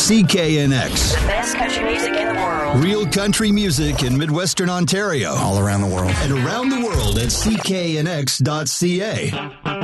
CKNX. The best country music in the world. Real country music in Midwestern Ontario. All around the world. And around the world at cknx.ca.